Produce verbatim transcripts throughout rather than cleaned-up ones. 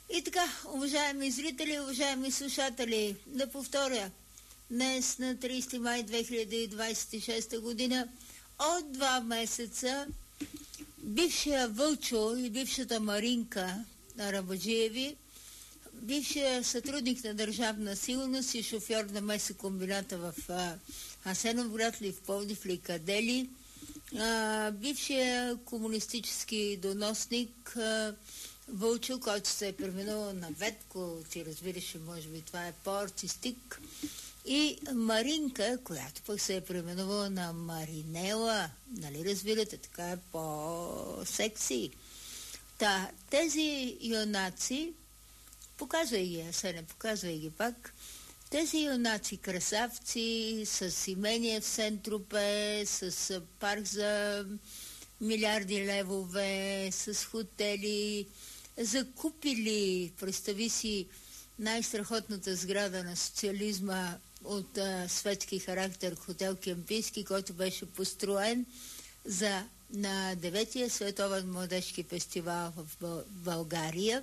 И така, уважаеми зрители, уважаеми слушатели, да повторя. Днес на тридесети май две хиляди двадесет и шеста година от два месеца бившия Вълчо и бившата Маринка Арабаджиеви, бившия сътрудник на Държавна сигурност и шофьор на месокомбината в Асеновград ли, в Пловдив ли, къде ли, а, бившия комунистически доносник а, Вълчо, който се е преминал на Ветко, ти разбираш, може би това е по-артистик, и Маринка, която пък се е преименувала на Маринела, нали разбирате, така е по-секси. Та, тези юнаци, показвай ги, а не показвай ги пак, тези юнаци красавци с имение в Сен-Тропе, с парк за милиарди левове, с хотели, закупили, представи си, най-страхотната сграда на социализма от а, светски характер, хотел Кемпийски, който беше построен за, на деветия световен младежки фестивал в Бъл, България,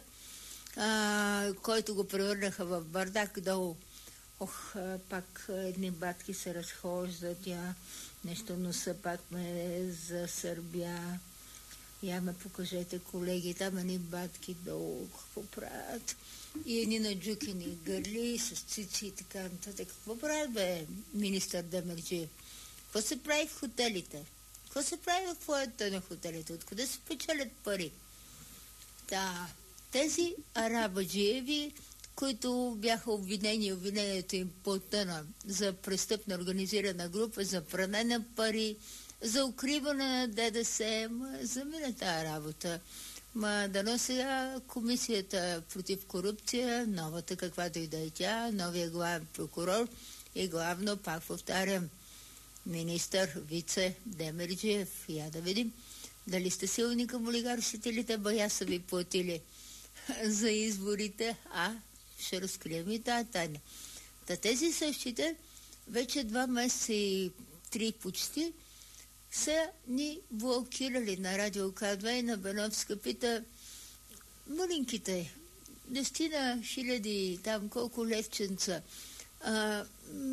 а, който го превърнаха в бардак долу. Ох, а, пак едни батки се разхождат, я нещо носа пак ме за Сърбия. Я ме покажете, колеги, там едни батки долу, какво правят? И едни наджукени гърли с цици и така нататък. Какво прави, бе, министър Демерджиев? Какво се прави в хотелите? Какво се прави в фоята на хотелите? Откъде се печелят пари? Да, тези Арабаджиеви, които бяха обвинени, обвинението им потъна за престъпна организирана група, за пране на пари, за укриване на ДДС, за мина тая работа. Ма дано сега комисията против корупция, новата каквато и да е тя, новия главен прокурор и главно, пак повтарям, министър, вице Демерджиев. Я да видим дали сте силни към олигарсите или те бая са ви платили за изборите, а ще разкрием и тая тайна. Та тези същите вече два месеца и три почти са ни блокирали на радио К две и на Беновска. Пита малинките, десетина хиляди, там колко левченца, а,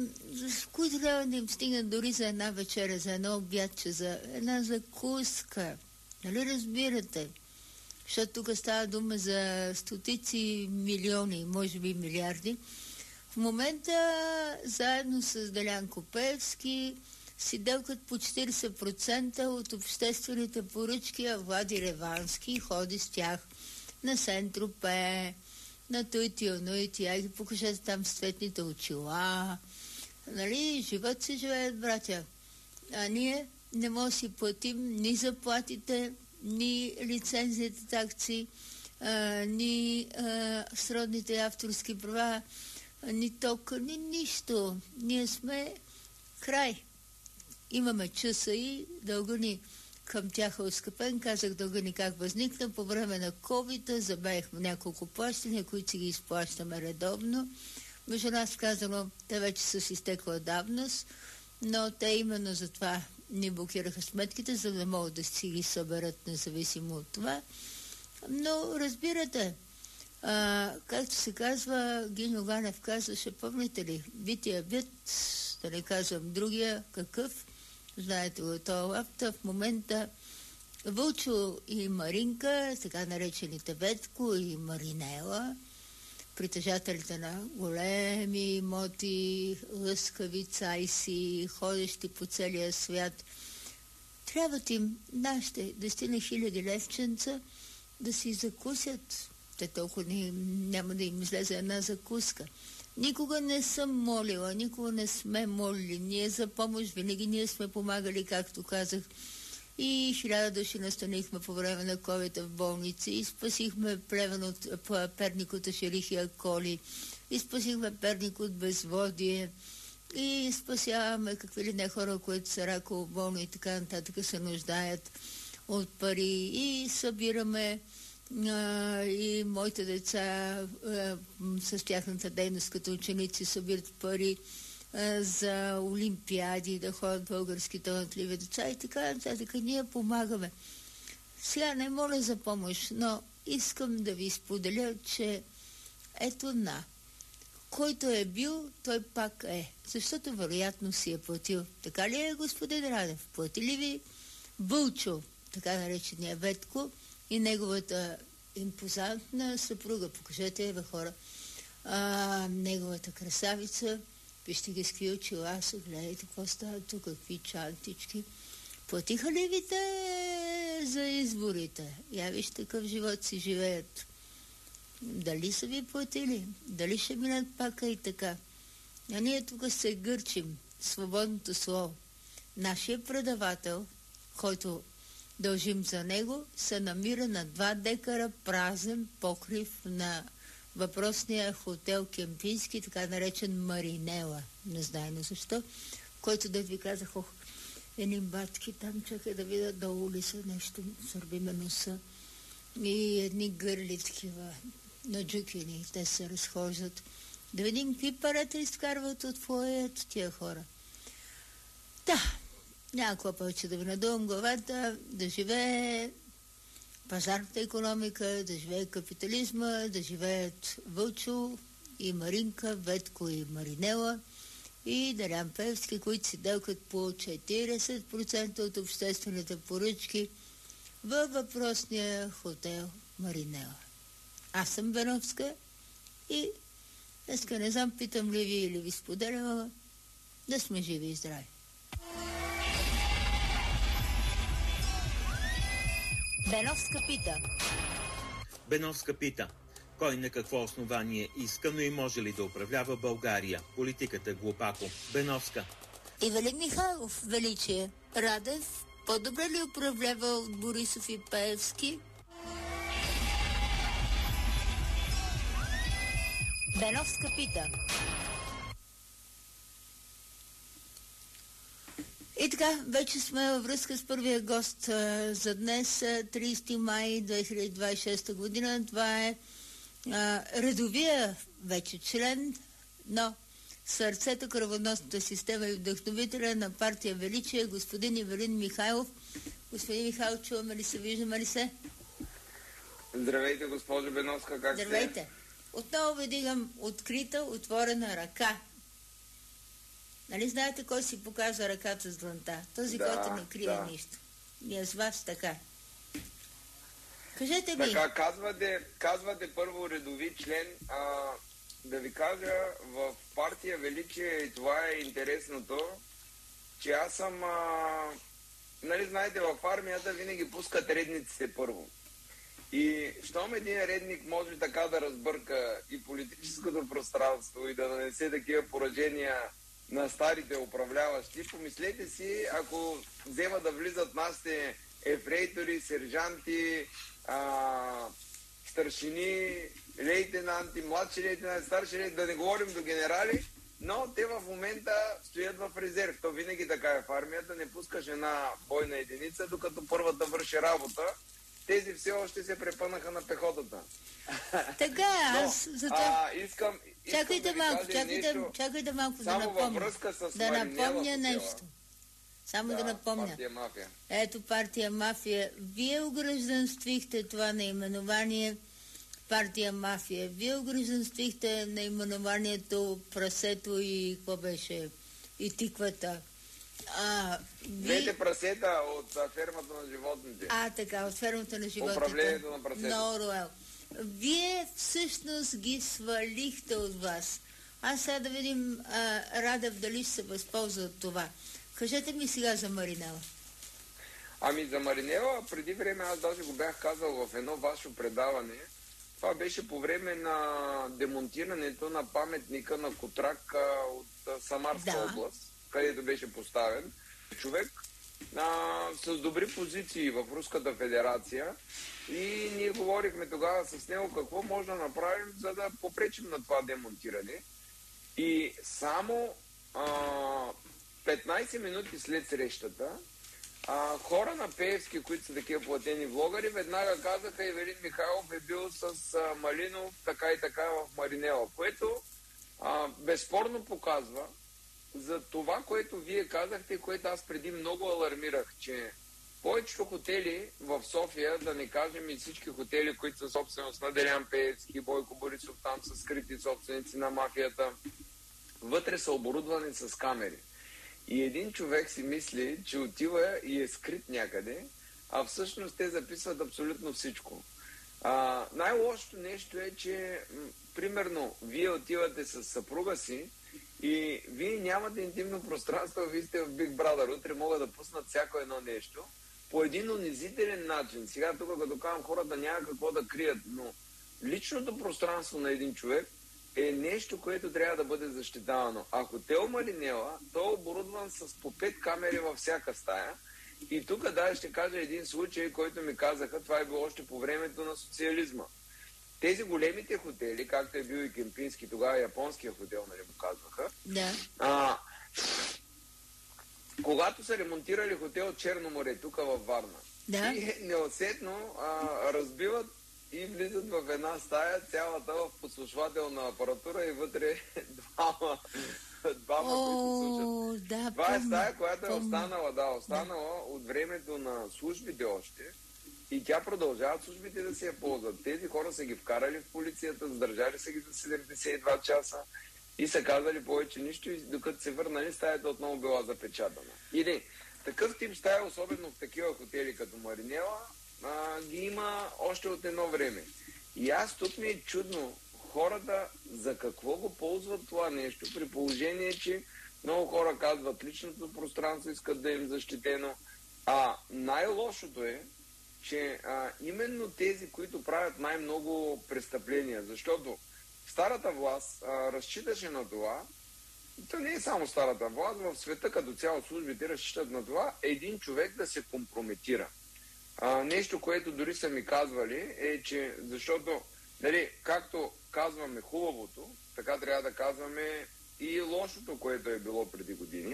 с които трябва да им стигнат дори за една вечеря, за едно обядче, за една закуска. Нали разбирате? Защото тук става дума за стотици милиони, може би милиарди. В момента, заедно с Делян Копевски, си делкат по четиридесет процента от обществените поръчки, а Влади Ревански ходи с тях на Сен-Тропе, на Туити, Онуити, я ги покажете там с цветните очила. Нали, живот си живеят, братя. А ние не можем да си платим ни заплатите, ни лицензията такси, а, ни а, сродните авторски права, а, ни ток, ни нищо. Ние сме край. Имаме часа и дълга ни към тях е оскъпен. Казах дълга ни как възникна. По време на ковида забавихме няколко плащания, които си ги изплащаме редовно. Между нас казано, те вече са си изтекла давност, но те именно за това ни блокираха сметките, за да могат да си ги съберат независимо от това. Но разбирате, а, както се казва, Гиньо Ганев казваше, помните ли, бития бит, да не казвам другия, какъв, знаете го, това лапта, в момента Вълчо и Маринка, така наречените Ветко и Маринела, притежателите на големи имоти, лъскави цайси, ходещи по целия свят, трябват им нашите десетина хиляди левченца да си закусят. Те толкова не, няма да им излезе една закуска. Никога не съм молила, никога не сме молили. Ние за помощ винаги ние сме помагали, както казах. И хиляда души настанихме по време на ковида в болници. И спасихме Плевен от Перник от Ашерихия коли. И спасихме Перник от безводие. И спасяваме какви ли не хора, които са раково болни и така нататък се нуждаят от пари. И събираме а, и моите деца а, с тяхната дейност като ученици събират пари а, за олимпиади, да ходят български талантливи деца и така нататък. Ние помагаме. Сега не моля за помощ, но искам да ви споделя, че ето на, който е бил, той пак е. Защото вероятно си е платил. Така ли е, господин Радев? Плати ли ви Вълчо, така наречения Ветко, и неговата импозантна съпруга? Покажете я, бе, хора. А, неговата красавица, вижте ги с какви очила, се гледайте какво става тук, какви чантички. Платиха ли ви те за изборите? Я вижте какъв живот си живеят. Дали са ви платили? Дали ще минат пака и така? А ние тук се гърчим. Свободното слово. Нашия предавател, който дължим за него, се намира на два декара празен покрив на въпросния хотел Кемпински, така наречен Маринела. Не знае на защо. Който да ви казах, ох, едни батки там, чакай да видя долу ли са, нещо сърбиме носа. И едни гърли такива на джукини, те се разхождат. Да видим какви парата изкарват от фоето тия хора. Да, някаква повече да ви надувам главата, да живее пазарната икономика, да живее капитализма, да живеят Вълчо и Маринка, Ветко и Маринела и Делян Пеевски, които си делкат по четиридесет процента от обществените поръчки във въпросния хотел Маринела. Аз съм Беновска и днеска не знам, питам ли ви или ви споделям, да сме живи и здрави. Беновска пита. Беновска пита. Кой на какво основание иска, но и може ли да управлява България? Политиката глупако. Беновска. Ивелин Михайлов, величие. Радев, по-добре ли управлява от Борисов и Пеевски? Беновска пита. И така, вече сме във връзка с първия гост а, за днес, тридесети май две хиляди двадесет и шеста година. Това е а, редовия вече член, но сърцето, кръвоносната система и вдъхновителя на партия Величие, господин Ивелин Михайлов. Господин Михайлов, чуваме ли се, виждаме ли се? Здравейте, госпожо Беновска, как сте? Здравейте. Отново ви дигам открита, отворена ръка. Нали знаете кой си показва ръката с дланта? Този, да, който не крие да. нищо. Ние с вас така. Кажете ми. Така, казвате, казвате първо редови член. А, да ви кажа, в партия Величие, и това е интересното, че аз съм... А, нали знаете, в армията винаги пускат редниците първо. И щом един редник може така да разбърка и политическото пространство и да нанесе такива поражения на старите управляващи, помислете си, ако взема да влизат нашите ефрейтори, сержанти, а, старшини, лейтенанти, младши лейтенанти, старши лейтенанти, да не говорим до генерали, но те в момента стоят в резерв. То винаги така е в армията, не пускаш една бойна единица, докато първата върши работа. Тези все още се препънаха на пехотата. Така, аз но, за това... А, искам, искам чакайте да малко, ви чакайте, нещо, чакайте малко да само напомня. във връзка с да Маринела напомня нещо. хотела. Само да, Да, напомня. партия Мафия. Ето партия Мафия. Вие огражданствихте това наименование партия Мафия. Вие огражданствихте наименованието Прасето и какво беше? И тиквата. А, ви... Двете прасета от а, фермата на животните. А, така, от фермата на животните. Управлението на прасета. Много руел. Вие всъщност ги свалихте от вас. Аз сега да видим а, Радев дали ще се възползва от това. Кажете ми сега за Маринела. Ами за Маринела, преди време аз даже го бях казал в едно ваше предаване. Това беше по време на демонтирането на паметника на Котрак от Самарска да. област, където беше поставен човек а, с добри позиции в Руската федерация. И ние говорихме тогава с него какво може да направим, за да попречим на това демонтиране. И само а, петнайсет минути след срещата, а, хора на Пеевски, които са такива платени влогари, веднага казаха, Ивелин Михайлов е бил с а, Малинов така и така в Маринела, което а, безспорно показва за това, което вие казахте, което аз преди много алармирах, че повечето хотели в София, да не кажем и всички хотели, които са собственост на Делян Пеевски, Бойко Борисов, там са скрити собственици на мафията, вътре са оборудвани с камери. И един човек си мисли, че отива и е скрит някъде, а всъщност те записват абсолютно всичко. А, най-лошото нещо е, че м- примерно вие отивате с съпруга си и вие нямате интимно пространство, вие сте в Big Brother, утре могат да пуснат всяко едно нещо по един унизителен начин. Сега тук, като казвам, хората няма какво да крият, но личното пространство на един човек е нещо, което трябва да бъде защитавано. А хотел Маринела, той е оборудван с по пет камери във всяка стая. И тук да ще кажа един случай, който ми казаха, това е било още по времето на социализма. Тези големите хотели, както е бил и Кемпински, тогава японския хотел, нали го казваха, Да. а, когато са ремонтирали хотел Черно море, тук във Варна, Да. и неусетно а, разбиват и влизат в една стая, цялата в подслушвателна апаратура и вътре двама, двама които слушат. О, да, Това е помня, стая, която е помня. останала, да, останала от времето на службите още. И тя продължават службите да си я ползват. Тези хора са ги вкарали в полицията, задържали са ги за седемдесет и два часа и са казали повече нищо и докато се върнали, стаята отново била запечатана. Или такъв тип стая, особено в такива хотели като Маринела, а, ги има още от едно време. И аз тук ми е чудно хората за какво го ползват това нещо, при положение, че много хора казват личното пространство, искат да им защитено. А най-лошото е, че а, именно тези, които правят най-много престъпления, защото старата власт а, разчиташе на това, и то не е само старата власт, в света като цяло службите разчитат на това, един човек да се компрометира. А, нещо, което дори са ми казвали, е, че защото, нали, както казваме хубавото, така трябва да казваме и лошото, което е било преди години,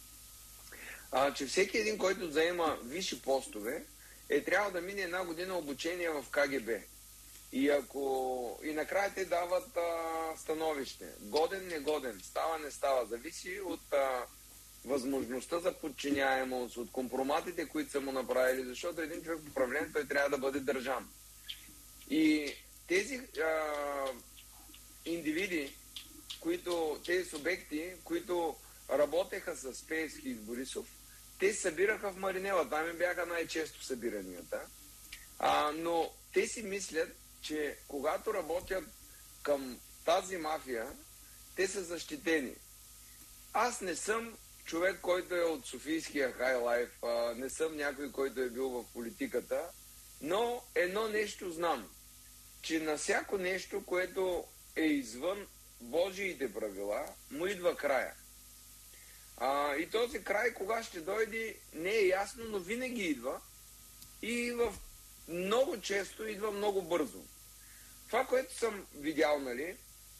а, че всеки един, който заема висши постове, е трябва да мине една година обучение в Ка Ге Бе. И ако и накрая те дават а, становище. Годен, негоден, става, не става. Зависи от а, възможността за подчиняемост, от компроматите, които са му направили, защото един човек в управление, той трябва да бъде държан. И тези а, индивиди, които, тези субекти, които работеха с Пеевски и с Борисов, те се събираха в Маринела, там им бяха най-често събиранията, а, но те си мислят, че когато работят към тази мафия, те са защитени. Аз не съм човек, който е от Софийския хайлайф, а, не съм някой, който е бил в политиката, но едно нещо знам, че на всяко нещо, което е извън Божиите правила, му идва края. А, и този край, кога ще дойде, не е ясно, но винаги идва и в много често идва много бързо. Това, което съм видял, нали,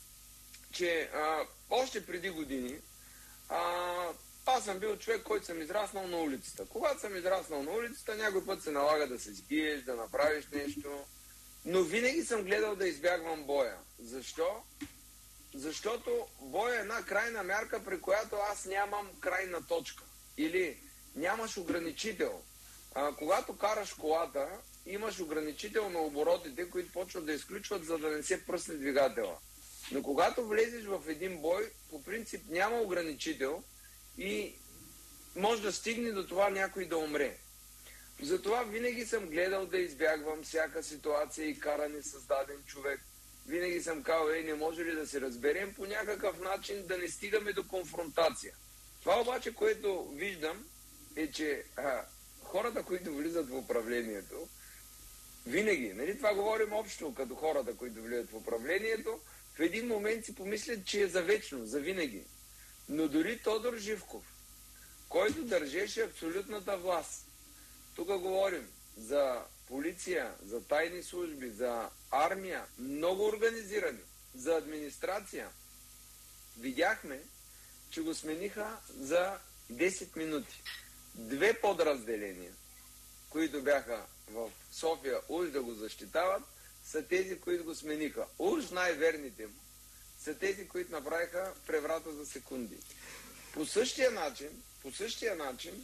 че а, още преди години а, аз съм бил човек, който съм израснал на улицата. Когато съм израснал на улицата, някой път се налага да се сбиеш, да направиш нещо, но винаги съм гледал да избягвам боя. Защо? Защото бой е една крайна мярка, при която аз нямам крайна точка. Или нямаш ограничител. А, когато караш колата, имаш ограничител на оборотите, които почват да изключват, за да не се пръсне двигателя. Но когато влезеш в един бой, по принцип няма ограничител и може да стигне до това някой да умре. Затова винаги съм гледал да избягвам всяка ситуация и каране с даден човек. Винаги съм казал, ей, не може ли да се разберем по някакъв начин, да не стигаме до конфронтация. Това обаче, което виждам, е, че а, хората, които влизат в управлението, винаги, нали, това говорим общо като хората, които влизат в управлението, в един момент си помислят, че е за вечно, за винаги. Но дори Тодор Живков, който държеше абсолютната власт, тук говорим за полиция, за тайни служби, за армия, много организирани, за администрация. Видяхме, че го смениха за десет минути. Две подразделения, които бяха в София уж да го защитават, са тези, които го смениха. Уж най-верните му са тези, които направиха преврата за секунди. По същия начин, по същия начин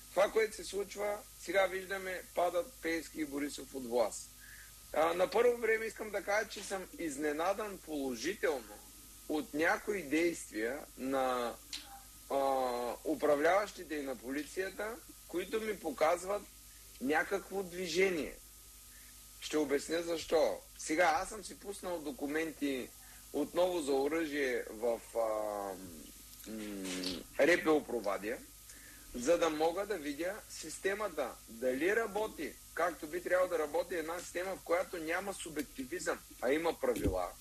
това, което се случва, сега виждаме, падат Пеевски и Борисов от власт. А, на първо време искам да кажа, че съм изненадан положително от някои действия на а, управляващите и на полицията, които ми показват някакво движение. Ще обясня защо. Сега аз съм си пуснал документи отново за оръжие в а, м, РПУ Провадия, за да мога да видя системата дали работи, както би трябвало да работи една система, в която няма субективизъм, а има правила.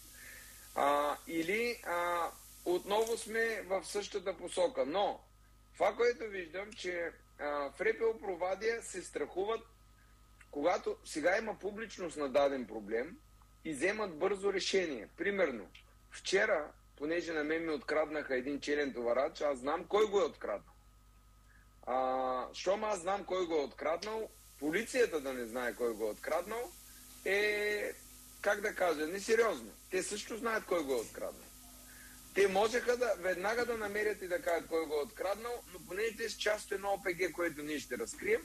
А, или а, отново сме в същата посока. Но това, което виждам, че а, в РПУ Провадия се страхуват, когато сега има публичност на даден проблем и вземат бързо решение. Примерно, вчера, понеже на мен ми откраднаха един челен товарач, аз знам кой го е откраднал. А, щом аз знам кой го е откраднал, полицията да не знае кой го е откраднал, е, как да кажа, несериозно. Те също знаят кой го е откраднал. Те можеха да веднага да намерят и да кажат кой го е откраднал, но понеже те с част от едно О П Г, което ние ще разкрием,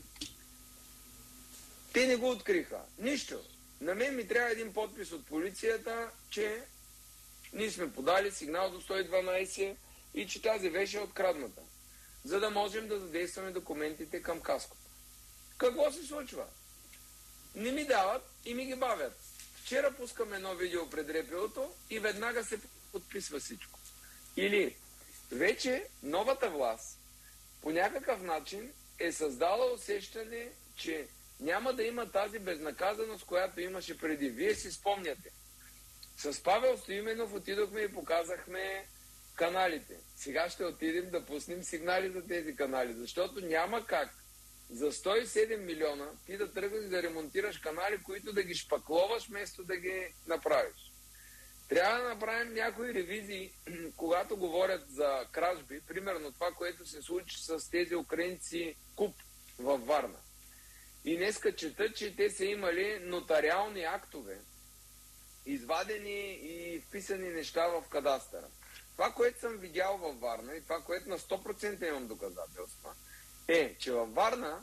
те не го откриха. Нищо. На мен ми трябва един подпис от полицията, че ние сме подали сигнал до сто и дванайсет и че тази вещ е открадната, за да можем да задействаме документите към каското. Какво се случва? Не ми дават и ми ги бавят. Вчера пускаме едно видео пред РПУ-то и веднага се подписва всичко. Или вече новата власт по някакъв начин е създала усещане, че няма да има тази безнаказаност, която имаше преди. Вие си спомняте. С Павел Стоименов отидохме и показахме каналите. Сега ще отидем да пуснем сигнали за тези канали, защото няма как за сто и седем милиона ти да тръгнеш да ремонтираш канали, които да ги шпакловаш, вместо да ги направиш. Трябва да направим някои ревизии, когато говорят за кражби, примерно това, което се случи с тези украинци КУП във Варна. И днеска чета, че те са имали нотариални актове, извадени и вписани неща в кадастъра. Това, което съм видял във Варна и това, което на сто процента имам доказателства, е, че във Варна,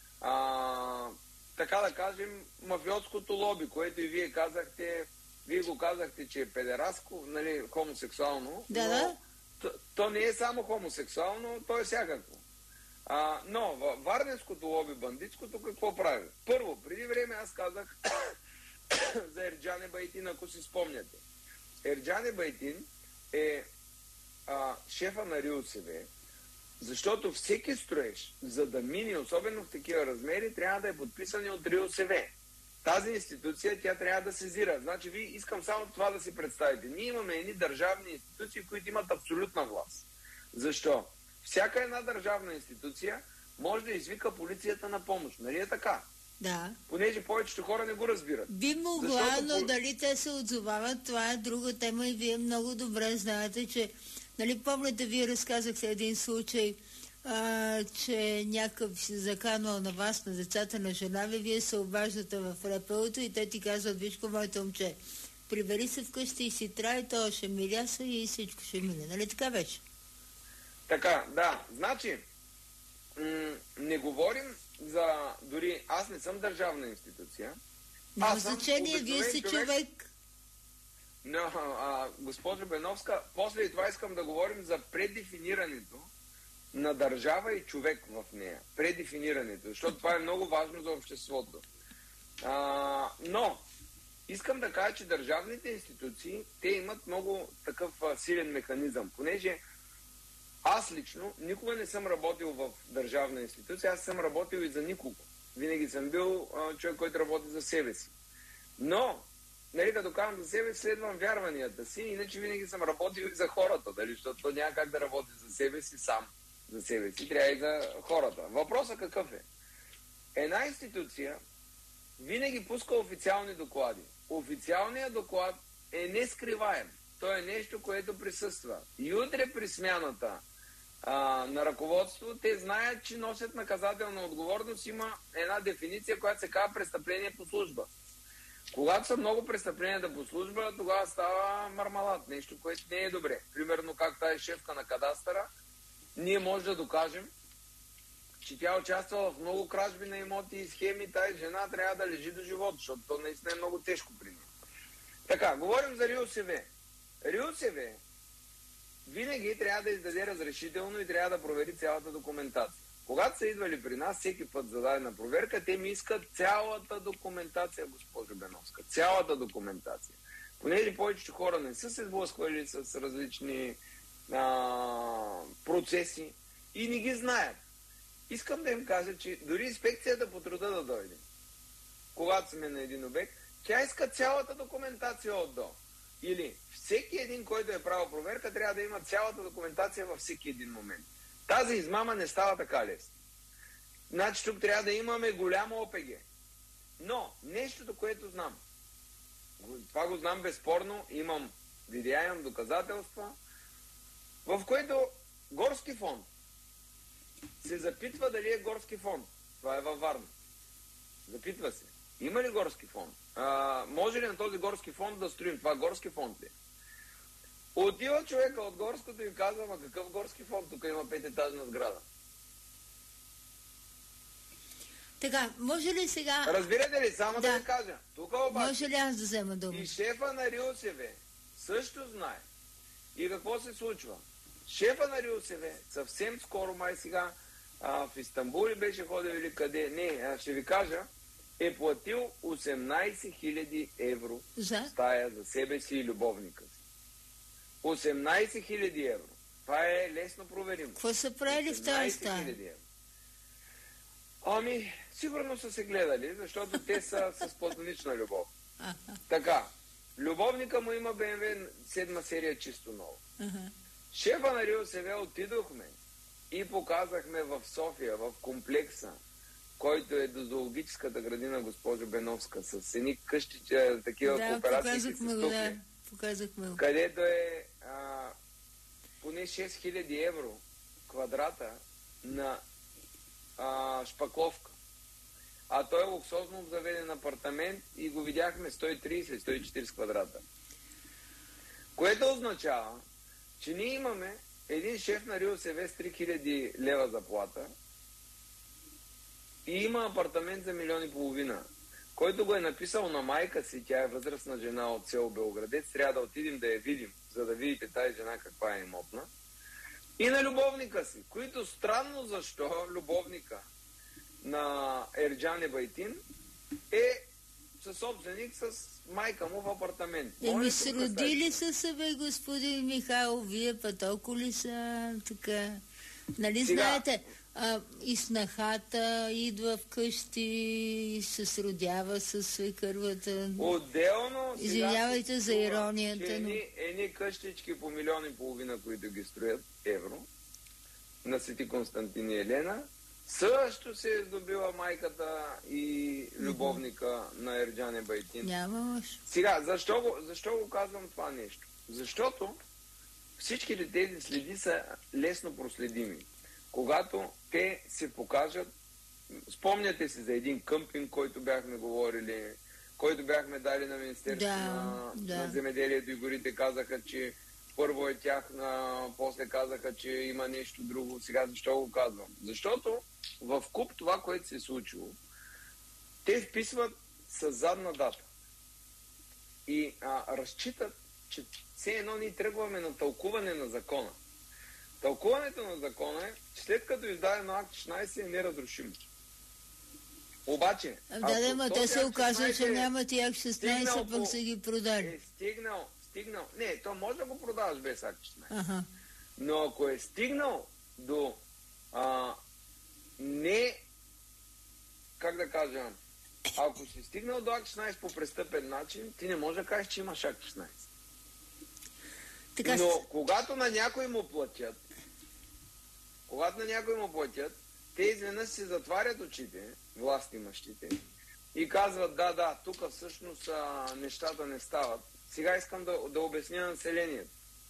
а, така да кажем, мафиотското лоби, което и вие казахте, вие го казахте, че е педераско, нали, хомосексуално, да, но да. То, то не е само хомосексуално, то е всякакво. А, но във варненското лоби, бандитското, какво прави? Първо, преди време аз казах за Ерджан Ебайтин, ако си спомняте. Ерджан Ебайтин е а, шефа на РИОСВ, защото всеки строеж, за да мине, особено в такива размери, трябва да е подписан от РИОСВ. Тази институция, тя трябва да сезира. Значи, ви искам само това да си представите. Ние имаме едни държавни институции, които имат абсолютна власт. Защо? Всяка една държавна институция може да извика полицията на помощ. Нали е така? Да. Понеже повечето хора не го разбират. Би могла, защото... но дали те се отзовават, това е друга тема и вие много добре знаете, че, нали, помните, вие разказахте един случай, а, че някакъв се заканвал на вас, на децата на жена ви, вие се обаждате в РПУ-то и те ти казват: вижко, моето момче, прибери се вкъщи и си трай, то ще миляса и всичко ще мине. Нали така вече? Така, да. Значи, м- не говорим за... Дори аз не съм държавна институция. Няма значение, вие си човек. човек. Но, а, госпожо Беновска, после и това искам да говорим за предефинирането на държава и човек в нея. Предефинирането, защото това е много важно за обществото. А, но, искам да кажа, че държавните институции, те имат много такъв а, силен механизъм, понеже аз лично никога не съм работил в държавна институция, аз съм работил и за никого. Винаги съм бил а, човек, който работи за себе си. Но, нали, като казвам за себе, следвам вярванията си, иначе винаги съм работил и за хората, дали, защото няма как да работи за себе си сам. За себе си трябва и за хората. Въпросът какъв е? Една институция винаги пуска официални доклади. Официалният доклад е нескриваем. То е нещо, което присъства. И утре при смяната а, на ръководство, те знаят, че носят наказателна отговорност. Има една дефиниция, която се казва престъпление по служба. Когато са много престъпленията по служба, тогава става мармалат. Нещо, което не е добре. Примерно, как тази шефка на кадастъра, ние може да докажем, че тя участва в много кражби на имоти и схеми, тази жена трябва да лежи до живота, защото то наистина е много тежко при нея. Така, говорим за РИОСВ. РИОСВ винаги трябва да издаде разрешително и трябва да провери цялата документация. Когато са идвали при нас, всеки път за дадена проверка, те ми искат цялата документация, госпожо Беновска. Цялата документация. Понеже повечето хора не са се сблъсквали с различни а, процеси и не ги знаят. Искам да им кажа, че дори инспекцията по труда да дойде, когато сме на един обект, тя иска цялата документация от до. Или всеки един, който е правил проверка, трябва да има цялата документация във всеки един момент. Тази измама не става така лесно. Значи тук трябва да имаме голямо ОПГ. Но нещото, което знам, това го знам безспорно, имам видеа, имам доказателства, в което горски фонд се запитва дали е горски фонд. Това е във Варна. Запитва се. Има ли горски фонд? А, може ли на този горски фонд да строим? Това горски фонд ли? Отива човека от горското и казва, ма какъв горски фонд? Тук има пететажна сграда. Така, може ли сега... Разбирате ли? Само да, да ви кажа. Тук обаче... Може ли аз да взема дума? И шефа на РИОСВ също знае. И какво се случва? Шефа на РИОСВ съвсем скоро, май сега, а, в Истанбул беше ходил или къде, не, ще ви кажа, е платил осемнайсет хиляди евро за стая за себе си и любовника си. осемнайсет хиляди евро. Това е лесно проверимо. Какво са правили в тази стая? Ами, сигурно са се гледали, защото те са с платонична любов. Така, любовника му има Б М В седма серия чисто ново. Ага. Шефа на РИОСВ отидохме и показахме в София, в комплекса, който е до зоологическата градина, госпожо Беновска, с едни къщи, такива да, кооперации с го, да, показахме го. Където е а, поне шест хиляди евро квадрата на а, шпакловка. А той е луксозно обзаведен апартамент и го видяхме сто и трийсет до сто и четирийсет квадрата. Което означава, че ние имаме един шеф на РИОСВ с три хиляди лева заплата и има апартамент за милион и половина, който го е написал на майка си, тя е възрастна жена от село Белградец, трябва да отидем да я видим, за да видите тази жена каква е имотна, и на любовника си, които странно защо любовника на Ерджан Ебайтин е съсобственик с майка му в апартамент. Еми се родили са себе, господин Михайло, вие па толкова ли са така? Нали сега знаете, а, и снахата идва вкъщи и се сродява с свекървата. Отделно, извинявайте за иронията, но... Едни, едни къщички по милион и половина, които ги строят евро, на Свети Константин и Елена, също се е здобила майката и любовника mm-hmm. на Ерджан Ебайтин. Няма още. Сега, защо го, защо го казвам това нещо? Защото всичките тези следи са лесно проследими. Когато те се покажат, спомняте си за един къмпинг, който бяхме говорили, който бяхме дали на Министерството да, на, да. на земеделието и горите, казаха, че първо е тяхна, после казаха, че има нещо друго. Сега защо го казвам? Защото в куп това, което се е случило, те вписват с задна дата и а, разчитат, че все едно ние тръгваме на тълкуване на закона. Тълкуването на закона е, че след като издадено акт шестнайсет е неразрушимо. Обаче... Да, да, ма те се оказва, че нямат и акт шестнайсет, пък са ги продали. Е стигнал, стигнал... Не, то може да го продаваш без акт шестнайсет. Ага. Но ако е стигнал до а, не... Как да кажа... Ако си стигнал до акт шестнайсет по престъпен начин, ти не можеш да кажеш, че имаш акт шестнайсет. Така... Но когато на някой му платят, когато на някой му платят, те изведнъж си затварят очите, властимащите, и казват, да, да, тук всъщност а, нещата не стават. Сега искам да, да обясня на населението,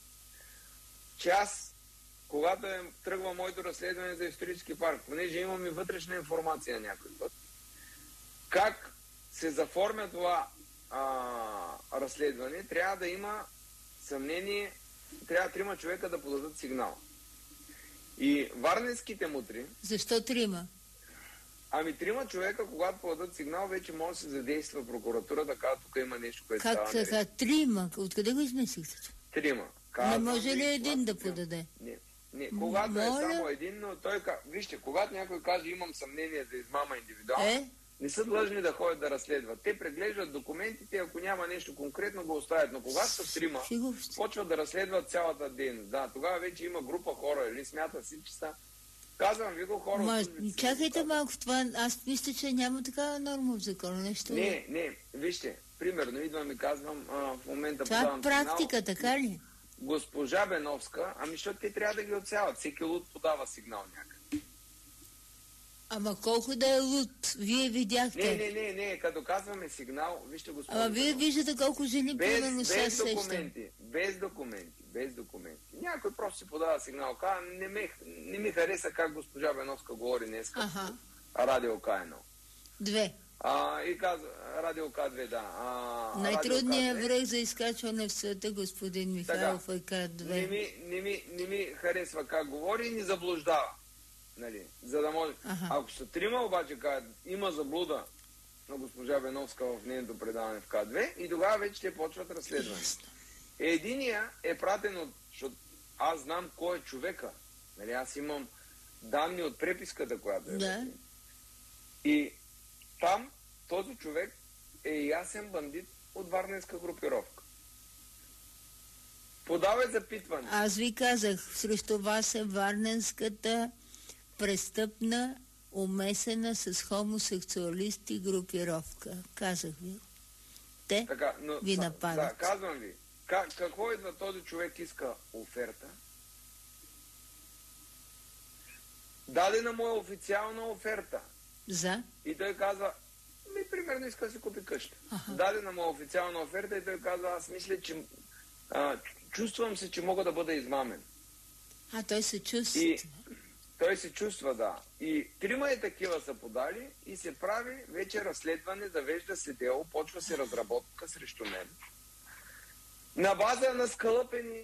че аз, когато е, тръгва моето разследване за исторически парк, понеже имам и вътрешна информация някой път, как се заформя това а, разследване, трябва да има съмнение, трябва трима човека да подадат сигнал. И варненските мутри... Защо трима? Ами трима човека, когато подадат сигнал, вече може да се задейства прокуратурата, казва, тук има нещо, което как, става така? Трима? Откъде го измислихте? Трима. Не може ли един да подаде? Не, не. Когато Моля? е само един, но той... Вижте, когато някой каже, имам съмнение за измама индивидуално, Е? не са длъжни да ходят да разследват. Те преглеждат документите, ако няма нещо конкретно, го оставят. Но когато са трима, почват да разследват цялата дейност. Да, тогава вече има група хора, или смятат си, че са... Казвам ви го, хора... Ма, чакайте малко това. Аз мисля, че няма такава норма в закона. Нещо... Не, не, вижте, примерно идвам и казвам, а, в момента това подавам е практика, сигнал, така ли? Госпожа Беновска, ами защото те трябва да ги отсяват. Всеки луд подава сигнал някъде. Ама колко да е луд? Вие видяхте. Не, не, не, не, като казваме сигнал, вижте госпожа. Ама вие виждате колко жени примерно без, се без сещат. документи, без документи, без документи. Някой просто си подава сигнал. Казва, не, ме, не ми хареса как госпожа Беновска говори днес. Аха. Радио К едно. Две. А, и казва, Радио К две, да. А, най-трудният връх за изкачване в света, господин Михайлов, е К две. Не ми, не, ми, не ми харесва как говори и ни заблуждава. Нали, за да може. Аха. Ако са трима, обаче казват, има заблуда на госпожа Беновска в нейното предаване в К две и тогава вече те почват разследване. Единия е пратен от... Защото аз знам кой е човека. Нали, аз имам данни от преписката, която е. Да. И там този човек е ясен бандит от варненска групировка. Подава запитване. Аз ви казах, срещу вас е варненската престъпна, умесена с хомосексуалисти групировка. Казах ви. Те така, но, ви нападат. Да, казвам ви. Как, какво идва този човек иска оферта? Дадена му е официална оферта. За? И той казва, ми примерно иска да си купи къща. Аха. Дадена му е официална оферта и той казва, аз мисля, че а, чувствам се, че мога да бъда измамен. А той се чувства. И той се чувства, да. И трима и такива са подали и се прави вече разследване, завежда се дело, почва се разработка срещу мен. На база на скълъпени,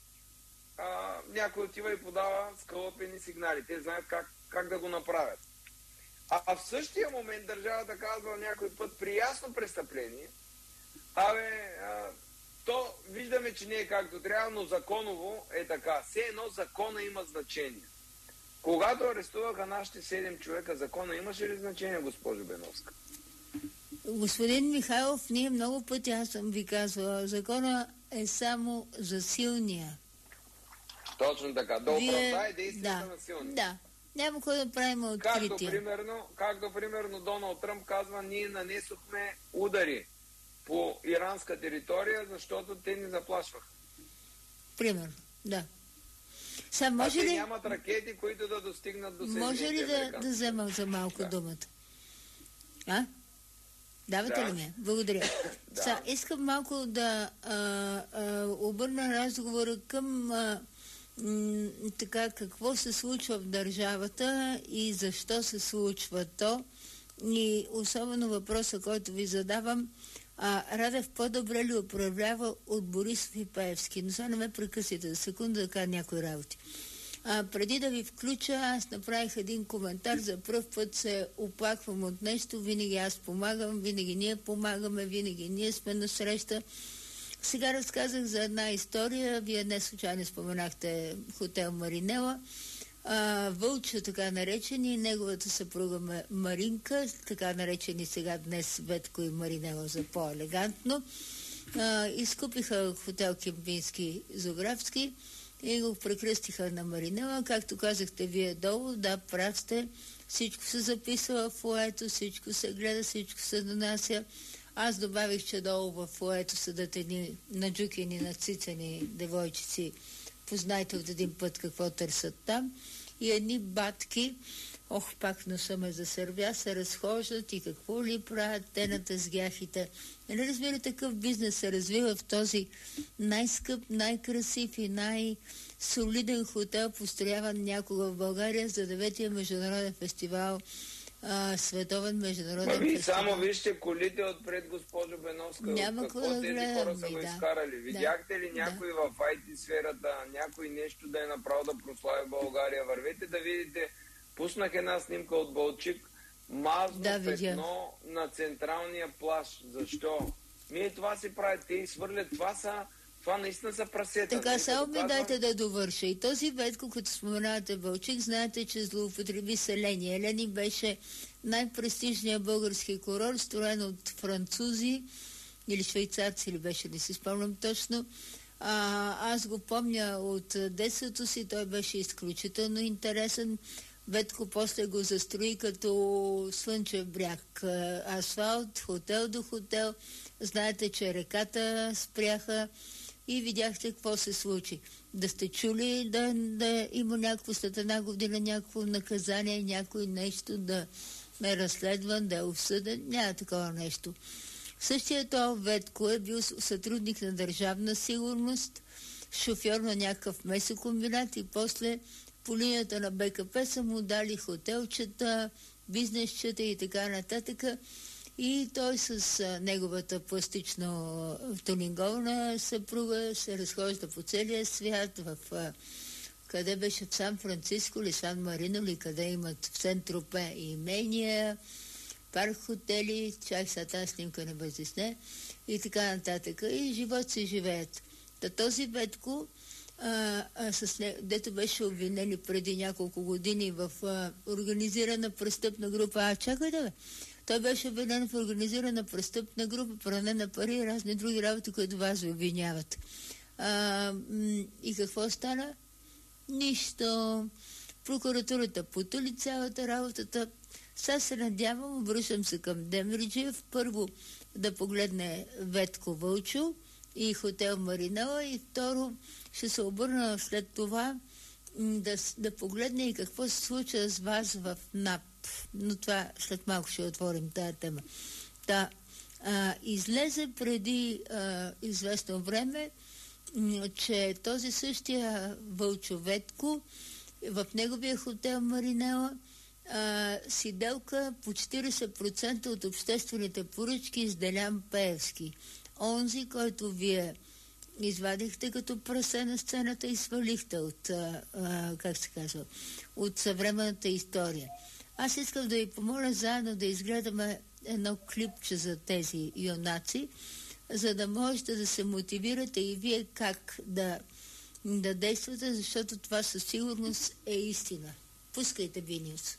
а, някой отива и подава скълъпени сигнали. Те знаят как, как да го направят. А в същия момент държавата казва някой път при ясно престъпление, абе, а, то виждаме, че не е както трябва, но законово е така. Все едно закона има значение. Когато арестуваха нашите седем човека, закона имаше ли значение, госпожо Беновска? Господин Михайлов, ние много пъти, аз съм ви казвала, закона е само за силния. Точно така. Да Вие... оправдае действията да, на силния. Да. Няма кой да правим откритие. Както примерно, както примерно Доналд Тръмп казва, ние нанесохме удари по иранска територия, защото те ни заплашваха. Примерно, да. Са, може а те ли... нямат ракети, които да достигнат до Съединените Може ли да, американци? да взема за малко да. думата? А? Давате да. ли ми? Благодаря. да. Са, искам малко да а, а, обърна разговора към а, м, така, какво се случва в държавата и защо се случва то. И особено въпроса, който ви задавам, а, Радев по-добре ли управлява от Борисов и Пеевски? Но сега не ме прекъсите за секунда да кажа някои работи. А, преди да ви включа, аз направих един коментар. За пръв път се оплаквам от нещо. Винаги аз помагам, винаги ние помагаме, винаги ние сме на среща. Сега разказах за една история. Вие не случайно споменахте хотел Маринела. А, Вълчо, така наречени, неговата съпруга Маринка, така наречени сега днес Ветко и Маринела за по-елегантно, а, изкупиха хотел Кемпински Зографски и го прекръстиха на Маринела. Както казахте вие долу, да, прав сте, всичко се записва в фоето, всичко се гледа, всичко се донася. Аз добавих, че долу в фоето седат едни наджукени, нацицани девойчици. Познайте от един път какво търсят там. И едни батки, ох, пак носа ме засърбя, се разхождат и какво ли правят те на тъзгяфите. Нали разбира, такъв бизнес се развива в този най-скъп, най-красив и най-солиден хотел, построяван някога в България за деветия международен фестивал а, световен международен Ма ви фестивал. само вижте колите отпред, госпожо Беновска. Няма какво да тези гледам, хора са го да. изкарали? Видяхте ли Да. някой в ай ти сферата, някой нещо да е направил да прослави България? Вървете да видите. Пуснах една снимка от Балчик. Мазно Да, видя. петно на централния плаж. Защо? Мие това си правят. Те свърлят. Това са Това наистина са прасета. Така, само ми казвам... дайте да довърша. И този Ветко, като споменавате Вълчик, знаете, че злоупотреби с Елени. Елени беше най-престижният български курорт, строен от французи или швейцарци, или беше, не си спомням точно. А, аз го помня от детството си, той беше изключително интересен. Ветко после го застрои като Слънчев бряг. Асфалт, хотел до хотел. Знаете, че реката спряха и видяхте какво се случи. Да сте чули да, да има някакво след една година някакво наказание, някой нещо да е разследван, да е осъден. Няма такова нещо. Същия това Ветко е бил сътрудник на Държавна сигурност, шофьор на някакъв месокомбинат и после по линията на Бе Ка Пе са му дали хотелчета, бизнесчета и така нататък. И той с а, неговата пластично тунингована съпруга се разхожда по целия свят, в а, къде беше, в Сан Франциско или Сан Марино, или къде имат в Сен-Тропе имения, парк хотели, чак са тази снимка не бездесне и така нататък. И живот си живеят. Та този Ветко, а, а, с не, дето беше обвинени преди няколко години в а, организирана престъпна група. А, чакай да бе. Той беше обвинен в организирана престъпна група, пране на пари и разни други работи, които вас обвиняват. А, и какво стана? Нищо. Прокуратурата потули цялата работата. Сега се надявам, обръщам се към Демерджиев, първо да погледне Ветко Вълчо и хотел Маринела и второ ще се обърна след това да, да погледне и какво се случва с вас в НАП. Но това след малко ще отворим тая тема. Да, а, излезе преди а, известно време, м, че този същия Вълчо Ветко в неговия хотел Маринела а, си делка по четирийсет процента от обществените поръчки с Делян Пеевски. Онзи, който вие извадихте като прасе на сцената и свалихте от, а, а, как се казва, от съвременната история. Аз искам да ви помоля заедно да изгледаме едно клипче за тези юнаци, за да можете да се мотивирате и вие как да, да действате, защото това със сигурност е истина. Пускайте Бинюс.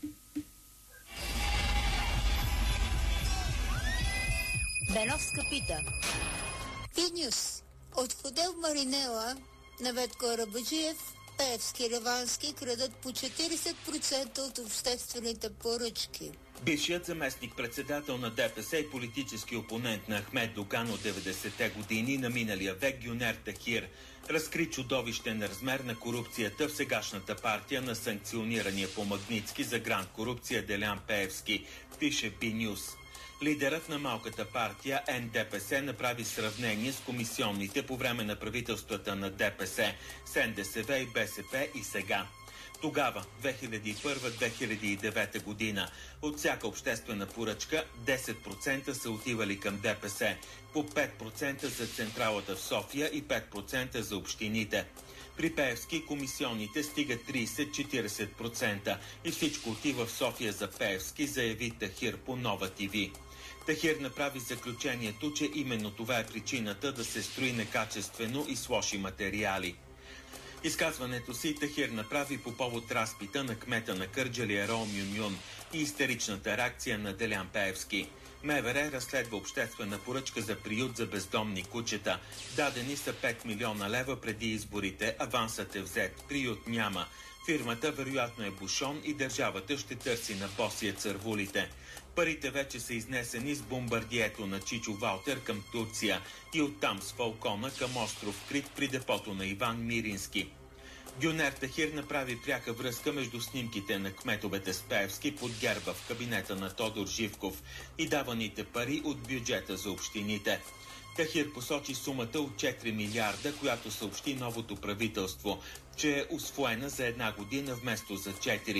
Беновска пита. Бинюс. От хотел Маринела на Ветко Арабаджиев, Пеевски, Ревански крадат по четирийсет процента от обществените поръчки. Бившият заместник-председател на Де Пе Се и политически опонент на Ахмед Доган от деветдесетте години на миналия век Гюнер Тахир разкри чудовищен размер на корупцията в сегашната партия на санкционирания по Магнитски за гранд корупция Делян Пеевски, пише Би Нюс. Лидерът на малката партия Ен Де Пе Се направи сравнение с комисионните по време на правителствата на Де Пе Се, С Ен Де Се Ве и Бе Се Пе и сега. Тогава, две хиляди и първа - две хиляди и девета година, от всяка обществена поръчка десет процента са отивали към Де Пе Се, по пет процента за централата в София и пет процента за общините. При Пеевски комисионните стигат трийсет - четирийсет процента и всичко отива в София за Пеевски, заяви Тахир по Нова ТВ. Тахир направи заключението, че именно това е причината да се строи некачествено и с лоши материали. Изказването си Тахир направи по повод разпита на кмета на Кърджали Ерол Мюн-Мюн и истеричната реакция на Делян Пеевски. Ме Ве Ре разследва обществена поръчка за приют за бездомни кучета. Дадени са пет милиона лева преди изборите, авансът е взет, приют няма. Фирмата вероятно е бушон и държавата ще търси на босия цървулите. Парите вече са изнесени с бомбардието на Чичо Валтер към Турция и оттам с Фалкона към остров Крит при депото на Иван Мирински. Гюнер Тахир направи пряка връзка между снимките на кметовете с Пеевски под герба в кабинета на Тодор Живков и даваните пари от бюджета за общините. Тахир посочи сумата от четири милиарда, която съобщи новото правителство, че е усвоена за една година вместо за четири.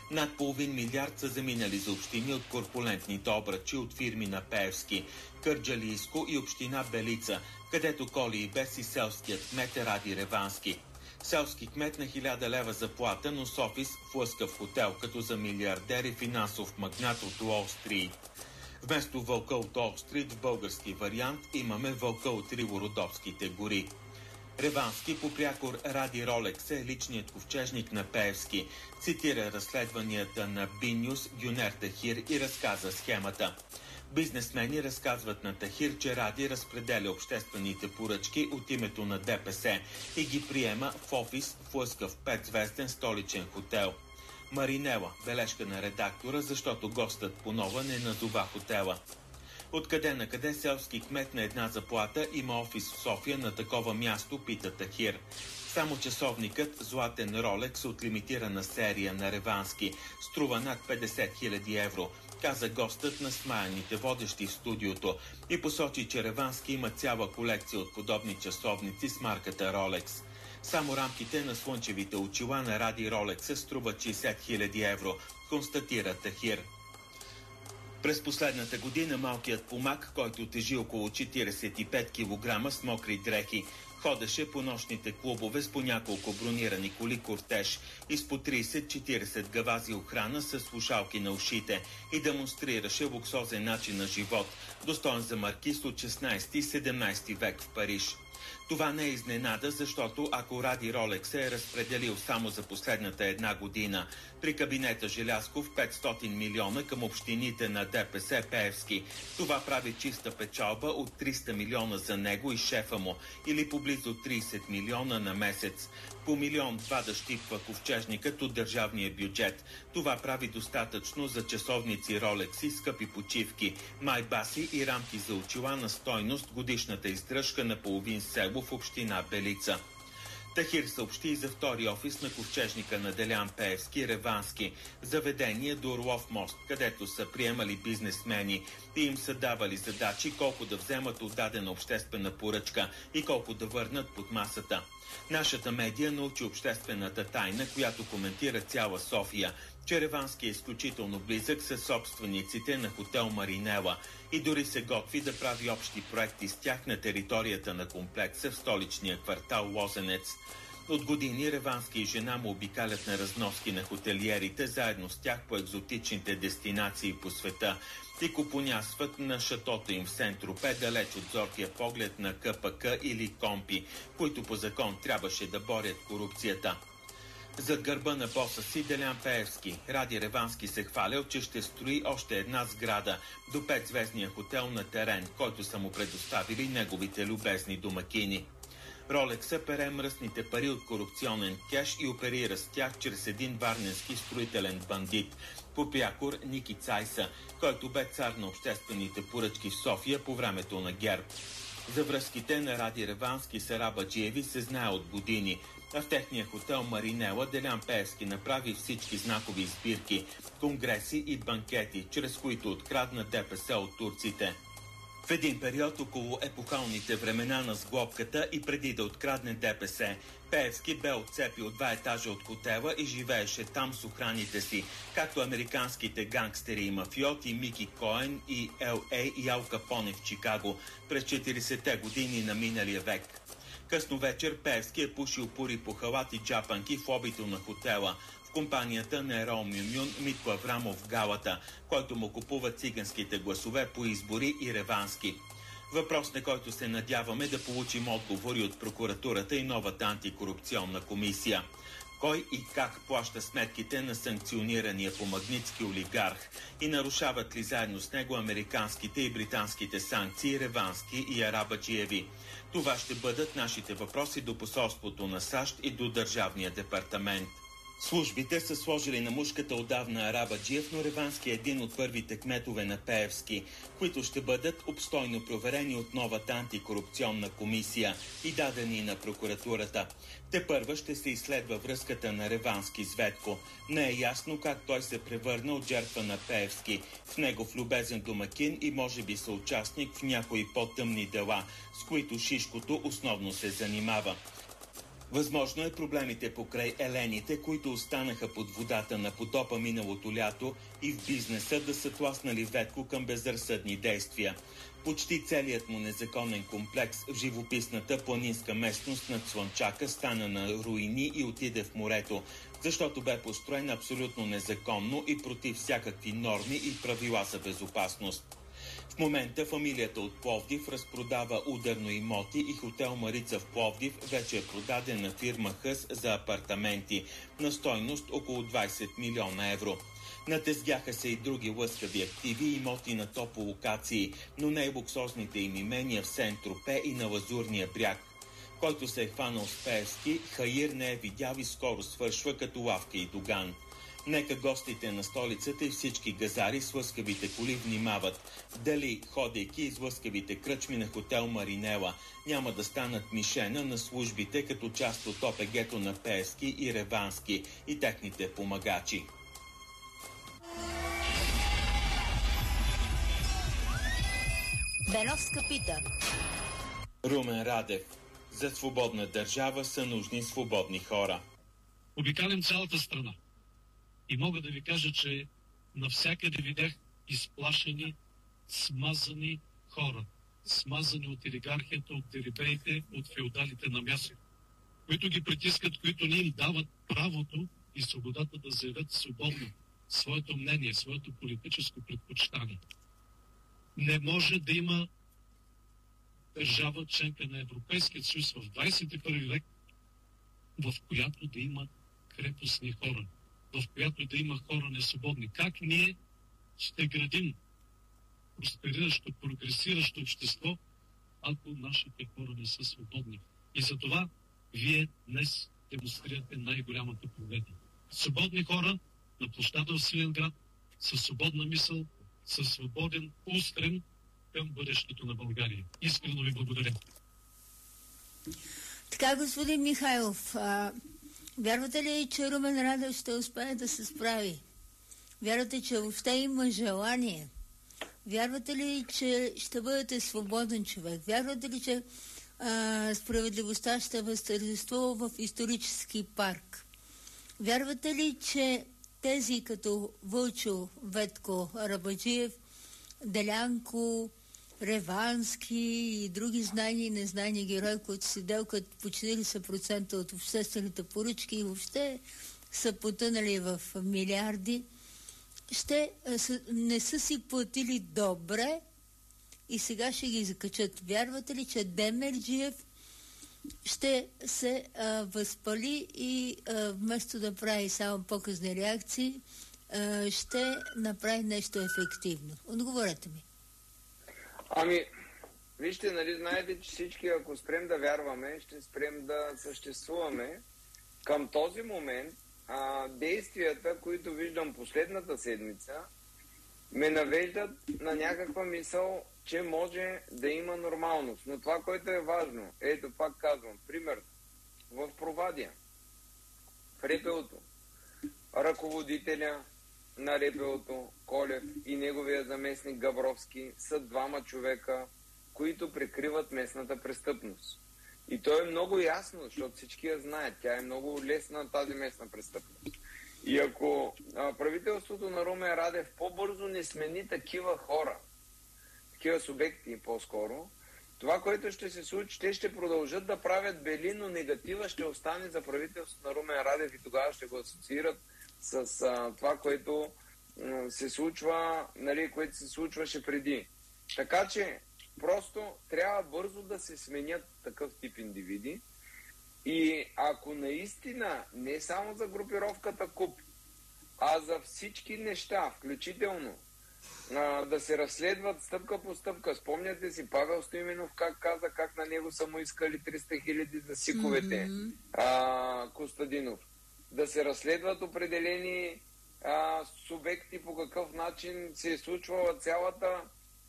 Над половин милиард са заминали за общини от корпулентните обръчи от фирми на Пеевски, Кърджалийско и община Белица, където коли и без и селският кмет е Ради Ревански. Селски кмет на хиляда лева заплата, но с офис в лъскав хотел, като за милиардер и финансов магнат от Уол Стрит. Вместо вълка от Уол Стрит в български вариант имаме вълка от Ривородопските гори. Ревански по прякор Ради Ролекс е личният ковчежник на Пеевски. Цитира разследванията на Би-Нюс Гюнер Тахир и разказа схемата. Бизнесмени разказват на Тахир, че Ради разпределя обществените поръчки от името на ДПС и ги приема в офис в лъскав петзвезден столичен хотел. Маринела, бележка на редактора, защото гостът понова не назова хотела. Откъде на къде селски кмет на една заплата има офис в София на такова място, пита Тахир. Само часовникът златен Ролекс от лимитирана серия на Ревански струва над петдесет хиляди евро, каза гостът на смаяните водещи в студиото и посочи, че Ревански има цяла колекция от подобни часовници с марката Ролекс. Само рамките на слънчевите очила на Ради Ролекса струват шейсет хиляди евро, констатира Тахир. През последната година малкият помак, който тежи около четиридесет и пет килограма с мокри дрехи, ходеше по нощните клубове с по няколко бронирани коли кортеж и с по тридесет-четиридесет гавази охрана с слушалки на ушите и демонстрираше луксозен начин на живот, достоен за маркиз от шестнадесети и седемнадесети век в Париж. Това не е изненада, защото ако Ради Ролекс е разпределил само за последната една година при кабинета Желязков петстотин милиона към общините на ДПС Пеевски, това прави чиста печалба от триста милиона за него и шефа му, или поблизо тридесет милиона на месец. По милион два да щипва ковчежникът от държавния бюджет. Това прави достатъчно за часовници Ролекси, скъпи почивки, майбаси и рамки за очила на стойност годишната издръжка на половин село в община Белица. Тахир съобщи и за втори офис на ковчежника на Делян Пеевски, Ревански, заведение до Орлов мост, където са приемали бизнесмени и им са давали задачи колко да вземат от дадена обществена поръчка и колко да върнат под масата. Нашата медия научи обществената тайна, която коментира цяла София, че Ревански е изключително близък с собствениците на хотел Маринела и дори се готви да прави общи проекти с тях на територията на комплекса в столичния квартал Лозенец. От години Ревански и жена му обикалят на разноски на хотелиерите заедно с тях по екзотичните дестинации по света и купонясват на шатото им в Сен-Тропе, далеч от зоркия поглед на КПК или Компи, които по закон трябваше да борят корупцията. Зад гърба на боса си Делян Пеевски, Ради Ревански се хвалял, че ще строи още една сграда до петзвездния хотел на терен, който са му предоставили неговите любезни домакини. Ролекса пере мръсните пари от корупционен кеш и оперира с тях чрез един варненски строителен бандит, по прякор Ники Цайса, който бе цар на обществените поръчки в София по времето на ГЕРБ. За връзките на Ради Ревански с арабаджиеви се знае от години, а в техния хотел Маринела Делян Пеевски направи всички знакови сбирки, конгреси и банкети, чрез които открадна ДПС от турците. В един период около епохалните времена на сглобката и преди да открадне ДПС, Пеевски бе отцепил два етажа от хотела и живееше там с охраните си, както американските гангстери и мафиоти Мики Коен и Ел Ей и Ал Капоне в Чикаго през четиридесетте години на миналия век. Късно вечер Пеевски е пушил пури по халат и джапанки в лобито на хотела, в компанията на Ерол Мюмюн, Митко Аврамов в галата, който му купува циганските гласове по избори и Ревански. Въпрос, на който се надяваме да получим отговори от прокуратурата и новата антикорупционна комисия. Кой и как плаща сметките на санкционирания по Магнитски олигарх и нарушават ли заедно с него американските и британските санкции Ревански и арабаджиеви? Това ще бъдат нашите въпроси до посолството на САЩ и до Държавния департамент. Службите са сложили на мушката отдавна арабаджиев, но Ревански е един от първите кметове на Пеевски, които ще бъдат обстойно проверени от новата антикорупционна комисия и дадени на прокуратурата. Тепърва ще се изследва връзката на Ревански с Ветко. Не е ясно как той се превърна от жертва на Пеевски в негов любезен домакин и може би съучастник в някои по-тъмни дела, с които Шишкото основно се занимава. Възможно е проблемите покрай елените, които останаха под водата на потопа миналото лято и в бизнеса, да са тласнали Ветко към безразсъдни действия. Почти целият му незаконен комплекс в живописната планинска местност над Слънчака стана на руини и отиде в морето, защото бе построен абсолютно незаконно и против всякакви норми и правила за безопасност. В момента фамилията от Пловдив разпродава ударно имоти и хотел Марица в Пловдив вече е продаден на фирма Хъс за апартаменти на стойност около двайсет милиона евро. Натезгяха се и други лъскави активи и имоти на топо локации, но не и луксозните им имения в Сен-Тропе и на Лазурния бряг. Който се е хванал с Пеевски, Хаир не е видял и скоро свършва като Лавка и Доган. Нека гостите на столицата и всички газари с лъскавите коли внимават дали, ходейки из лъскавите кръчми на хотел Маринела, няма да станат мишена на службите като част от ОПГ-то на Пеевски и Ревански и техните помагачи. Беновска пита. Румен Радев. За свободна държава са нужни свободни хора. Обикалям цялата страна. И мога да ви кажа, че навсякъде видях изплашени, смазани хора. Смазани от олигархията, от дерибеите, от феодалите на място, които ги притискат, които не им дават правото и свободата да заявят свободно своето мнение, своето политическо предпочитание. Не може да има държава, членка на Европейския съюз в двайсет и първи век, в която да има крепостни хора, в която да има хора несвободни. Как ние ще градим проспериращо, прогресиращо общество, ако нашите хора не са свободни? И за това вие днес демонстрирате най-голямата победа. Свободни хора на площада в Свиленград, със свободна мисъл, със свободен устрем към бъдещето на България. Искрено ви благодаря. Така, господин Михайлов, а, вярвате ли, че Румен Радев ще успее да се справи? Вярвате, че въобще има желание? Вярвате ли, че ще бъдете свободен човек? Вярвате ли, че а, справедливостта ще възтържествува в исторически парк? Вярвате ли, че тези като Вълчо, Ветко Арабаджиев, Делянко, Ревански и други знайни и незнайни герои, които се делкат по четирийсет процента от обществените поръчки и въобще са потънали в милиарди, ще не са си платили добре и сега ще ги закачат. Вярвате ли, че Демерджиев ще се а, възпали и а, вместо да прави само показни реакции, а, ще направи нещо ефективно? Отговорете ми. Ами, вижте, нали знаете, че всички, ако спрем да вярваме, ще спрем да съществуваме. Към този момент а, действията, които виждам последната седмица, ме навеждат на някаква мисъл, че може да има нормалност. Но това, което е важно, ето пак казвам, пример, в Провадия, в РПУ-то, ръководителя на РПУ-то, Колев и неговия заместник Габровски са двама човека, които прикриват местната престъпност. И то е много ясно, защото всички я знаят. Тя е много лесна, тази местна престъпност. И ако а, правителството на Румен Радев по-бързо не смени такива хора, такива субекти по-скоро, това, което ще се случи, те ще продължат да правят бели, но негатива ще остане за правителството на Румен Радев и тогава ще го асоциират с а, това, което а, се случва, нали, което се случваше преди. Така че просто трябва бързо да се сменят такъв тип индивиди и ако наистина не само за групировката КУП, а за всички неща, включително а, да се разследват стъпка по стъпка. Спомняте си Павел Стоименов как каза, как на него са му искали триста хиляди за сиковете, mm-hmm. а, Костадинов. Да се разследват определени а, субекти, по какъв начин се е случвала цялата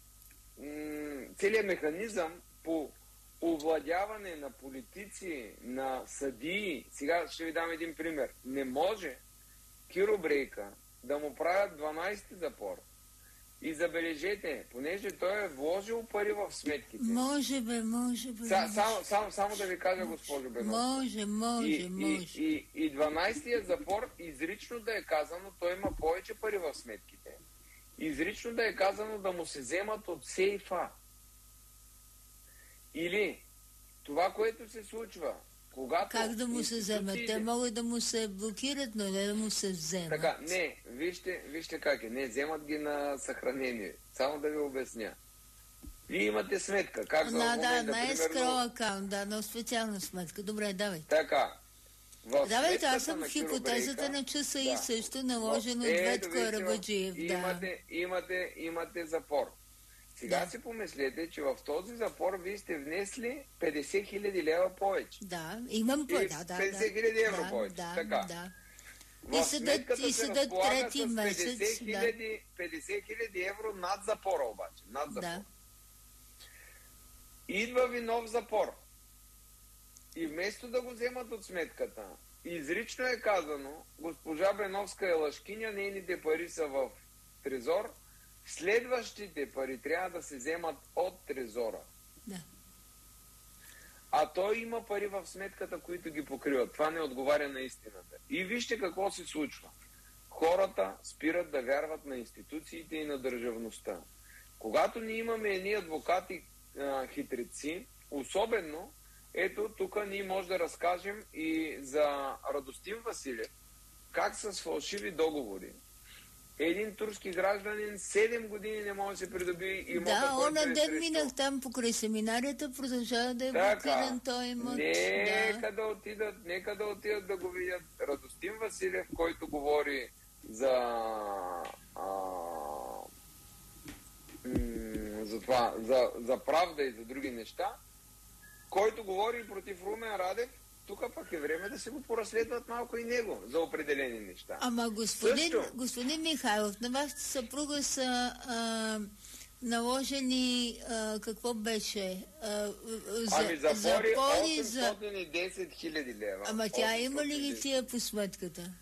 м- целият механизъм по овладяване на политици, на съдии. Сега ще ви дам един пример. Не може Киро Брейка да му правят дванайсети запор И забележете, понеже той е вложил пари в сметките. Може бе, може бе. Са, само, само, само да ви кажа, госпожо Беновска. Може, може, и, може. И, и, и дванайсетия запор изрично да е казано, той има повече пари в сметките. Изрично да е казано да му се вземат от сейфа. Или това, което се случва, когато... Как да му се вземат? Те могат да му се блокират, но не да му се вземат. Така, не, вижте, вижте как е. Не, вземат ги на съхранение. Само да ви обясня. Вие имате сметка. Как за да, момента, да, на примерно... escrow акаунт, да, на специална сметка. Добре, давай. Така. Давайте, аз съм в хипотезата на часа да. И също наложено от Ветко Арабаджиев. Да. Имате, имате, имате запор. Сега да. Си помислете, че в този запор вие сте внесли петдесет хиляди лева повече. Да, имам по... да, да, петдесет хиляди евро да, повече. Да, така. Да. В и съдът, и съдът трети месец. петдесет хиляди евро над запора обаче. Над запор. Да. Идва ви нов запор. И вместо да го вземат от сметката, изрично е казано, госпожа Беновска е лъжкиня, нейните пари са в трезор, следващите пари трябва да се вземат от трезора. Да. А той има пари в сметката, които ги покриват. Това не отговаря на истината. И вижте какво се случва. Хората спират да вярват на институциите и на държавността. Когато ние имаме едни адвокати а, хитреци, особено, ето тук ние може да разкажем и за Радостин Василев, как с фалшиви договори един турски гражданин седем години не може да се придоби имота, да, който она е ден срещу. Минах там покрай семинарията, продължава да е блокиран той имот. Нека да. да отидат, нека да отидат да го видят. Радостин Василев, който говори за а, м- за това, за, за правда и за други неща, който говори против Румен Радев, тук пък е време да се го поразследват малко и него за определени неща. Ама господин, господин Михайлов, на вашата съпруга са а, наложени а, какво беше? А, за, ами запори осемстотин и десет хиляди лева. Ама тя има ли ги тия по сметката?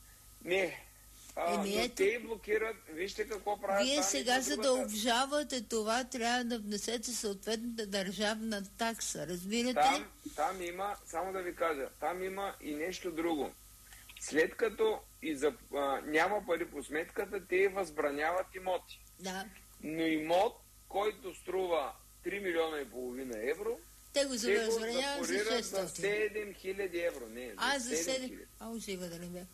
Не. А, Еми, но ето... те блокират, вижте какво правят. Вие сега, за да обжавате това, трябва да внесете съответната държавна такса, разбирате там, ли? Там има, само да ви кажа, там има и нещо друго. След като и за, а, няма пари по сметката, те възбраняват имоти. Да. Но имот, който струва три милиона и половина евро, те го забраняват за шестстотин. за седем хиляди евро. Не, а, за седем хиляди. А, ужива да не бе.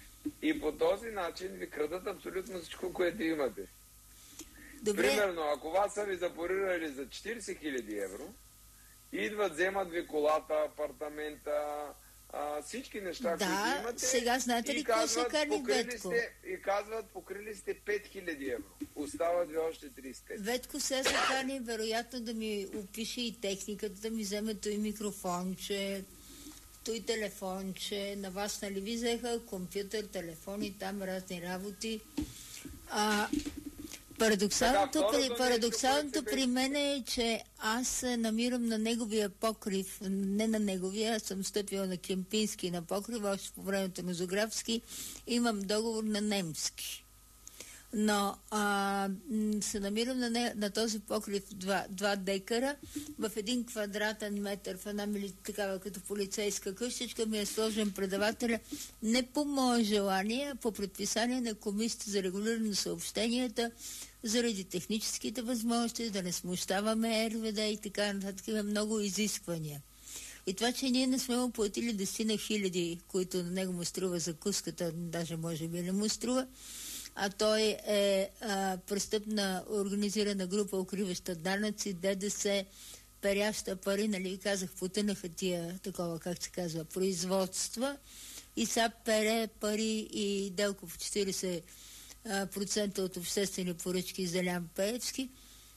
И по този начин ви крадат абсолютно всичко, което имате. Добре. Примерно, ако вас са ви запорирали за четиридесет хиляди евро, идват, вземат ви колата, апартамента, а, всички неща, да, които имате. Сега знаете ли какво се кани Ветко? И казват, покрили сте пет хиляди евро. Остават ви още тридесет. Ветко се се кани, вероятно да ми опише и техниката, да ми вземе той микрофонче, той телефонче, на вас нали ви взеха компютър, телефони, там разни работи. А, парадоксалното, така, при, парадоксалното при мен е, че аз се намирам на неговия покрив, не на неговия, аз съм стъпила на Кемпински на покрив, още по времето на Зографски, имам договор на немски. Но а, се намирам на, не, на този покрив два декара в един квадратен метър, в една мили, такава като полицейска къщичка ми е сложен предавателя не по мое желание, по предписание на Комисията за регулиране на съобщенията, заради техническите възможности, да не смущаваме Р В Д и така нататък, има много изисквания. И това, че ние не сме му платили десетина хиляди, които на него му струва закуската, даже може би не му струва, а той е а, престъпна организирана група, укриваща данъци, Д Д С, перяща пари, нали, казах, потънаха тия, такова, как се казва, производства, и сега пере пари и делко в четиридесет процента от обществени поръчки за Делян Пеевски.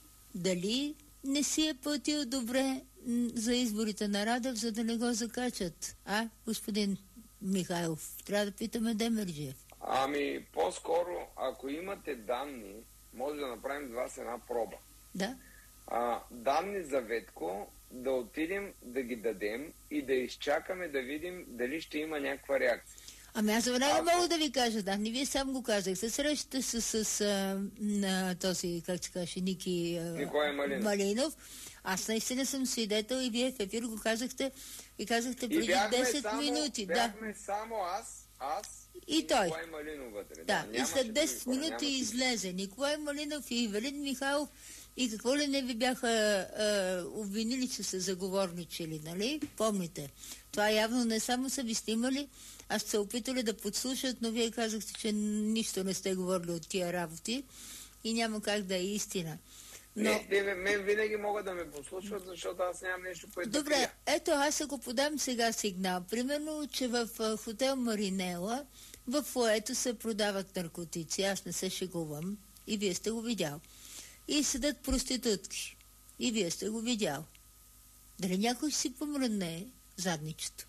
Дали не си е платил добре за изборите на Радев, за да не го закачат? А, господин Михайлов? Трябва да питаме Демерджиев. Ами, по-скоро, ако имате данни, може да направим с вас една проба. Да. А, данни за Ветко, да отидем да ги дадем и да изчакаме да видим дали ще има някаква реакция. Ами аз веднага Ако- мога да ви кажа, да, не вие сам го казахте. Срещате се с а, на този, как се каже, Ники а, Николай Малинов. Малинов. Аз наистина съм свидетел и вие в ефир го казахте и казахте И преди бяхме десет само, минути. Да. бяхме само аз, аз И той. Николай Малинов вътре. Да, и нямаше след десет други хора, минути нямаше. излезе Николай Малинов и Ивелин Михайлов и какво ли не ви бяха а, обвинили, че са заговорничили, нали? Помните. Това явно не само са ви снимали, а сте се опитали да подслушат, но вие казахте, че нищо не сте говорили от тия работи и няма как да е истина. Но... Не, те, мен винаги могат да ме послушват, защото аз нямам нещо, което Добре, да крия. ето аз ако подам сега сигнал, примерно, че в а, хотел Маринела в фоето се продават наркотици, аз не се шегувам и вие сте го видял. И седат проститутки и вие сте го видял. Дали някой си помръдне задничето?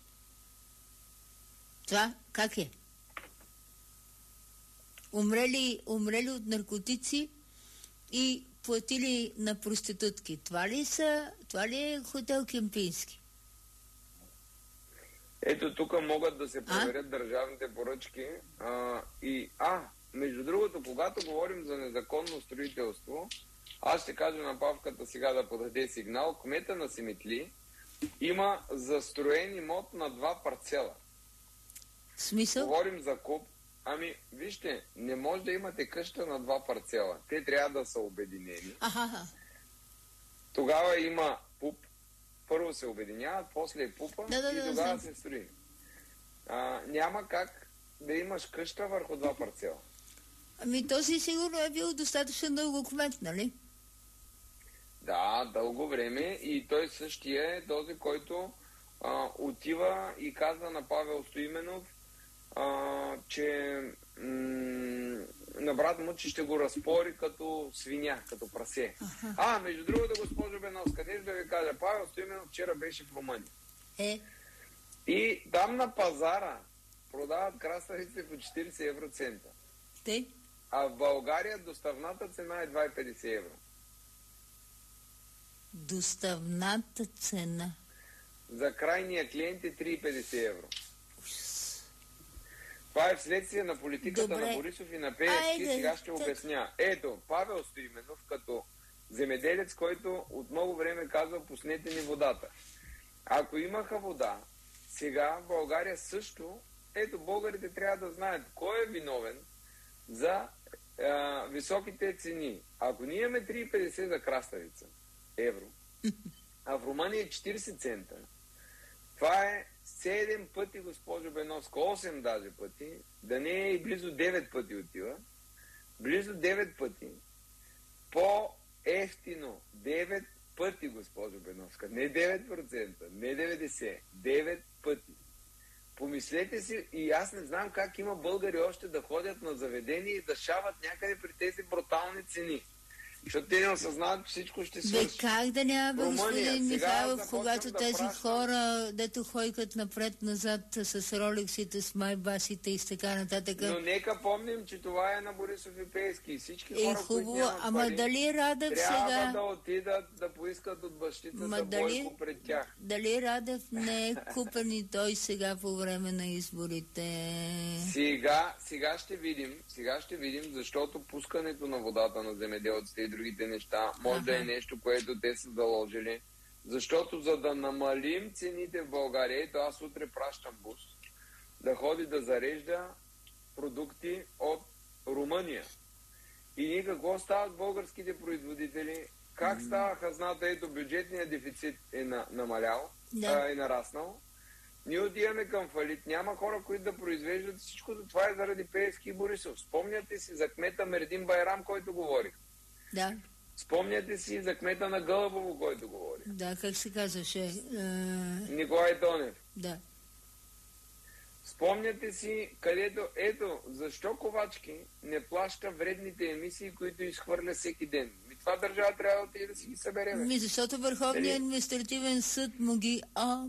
Това как е? Умрели, умрели от наркотици и платили на проститутки. Това ли са, това ли е хотел Кемпински? Ето тук могат да се проверят държавните поръчки. А, и, а, между другото, когато говорим за незаконно строителство, аз ще кажа на Павката сега да подаде сигнал. Кмета на Симитли има застроен имот на два парцела. В смисъл? Говорим за куп. Ами, вижте, не може да имате къща на два парцела. Те трябва да са обединени. Аха, Тогава има пуп. Първо се обединяват, после е пупа Да, да, и да, тогава знам. се строи. А, няма как да имаш къща върху два парцела. ами този сигурно е бил достатъчно дълго кмет, нали? Да, дълго време и той същия е този, който а, отива и казва на Павел Стоименов, а, че м- на брат му, че ще го разпори като свиня, като прасе. Аха. А, между другото, госпожо Беновска, нещо да ви кажа, Павел Стоименов вчера беше в Румъния. Е, И там на пазара продават краставици по четирийсет евроцента. те, А в България доставната цена е два и петдесет евро. доставната цена. За крайния клиент е три и петдесет евро. Това е вследствие на политиката Добре. на Борисов и на Пеевски. Айде, Сега ще так. обясня. Ето, Павел Стоименов, като земеделец, който от много време казва, пуснете ни водата. Ако имаха вода, сега в България също, ето, българите трябва да знаят кой е виновен за а, високите цени. Ако ние имаме три и петдесет за краставица евро, а в Румъния е четирийсет цента, това е седем пъти, госпожо Беновска, осем даже пъти, да не е и близо девет пъти отива, близо девет пъти, по-ефтино, девет пъти, госпожо Беновска, не девет процента, не деветдесет, девет пъти. Помислете си, и аз не знам как има българи още да ходят на заведение и да шават някъде при тези брутални цени. Защото те не осъзнават, че всичко ще Бе, свърши. как да няма, Румъния. господин Сега Михайлов, започвам когато да тези пращам. хора, дето хойкат напред-назад с ролексите, с майбасите и с така нататък. Но нека помним, че това е на Борисов и Пеевски. И всички Е, хора, хубаво, които нямат ама пари, дали Радев трябва сега... да отидат да поискат от бащица Ма за дали- Бойко пред тях. Дали Радев не е купен и той сега по време на изборите? Сега, сега ще видим, сега ще видим, защото пускането на водата на земеделците и другите неща може Аха. да е нещо, което те са заложили. Защото за да намалим цените в България, ето аз утре пращам бус да ходи да зарежда продукти от Румъния. И ние какво стават българските производители? Как става хазната? Ето бюджетният дефицит е на, намалял, Да. а, е нараснал. Ние отиваме към фалит. Няма хора, които да произвеждат всичко. Това е заради Пеевски и Борисов. Спомняте си за кмета Мердин Байрам, който говорих. Да, Спомняте си за кмета на Гълъбово, който говорих. да, как се казваше? Е, Николай Тонев. да. Спомняте си, където, ето, защо Ковачки не плаща вредните емисии, които изхвърля всеки ден? Ми това държава трябва да отиде да си ги събере. бе. Ми, защото Върховният Нали? административен съд му ги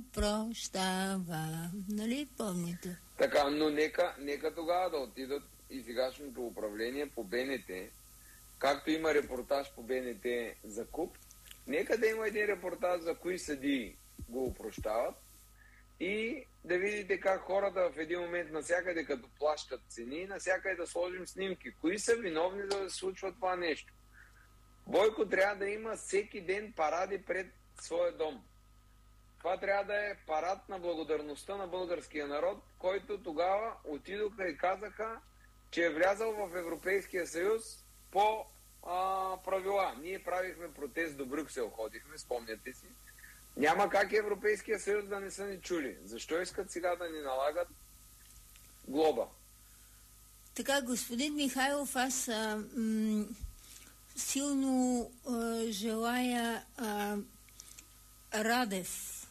опрощава. Нали помните? Така, но нека, нека тогава да отидат и сегашното управление по БНТ, както има репортаж по БНТ за КУП, нека да има един репортаж за кои съдии го опрощават и да видите как хората в един момент навсякъде като плащат цени, навсякъде да сложим снимки. Кои са виновни за да се случва това нещо? Бойко трябва да има всеки ден паради пред своя дом. Това трябва да е парад на благодарността на българския народ, който тогава отидоха и казаха, че е влязал в Европейския съюз по а, правила. Ние правихме протест до Брюксел, ходихме, спомняте си. Няма как Европейския съюз да не са ни чули. Защо искат сега да ни налагат глоба? Така, господин Михайлов, аз а, м- силно а, желая а, Радев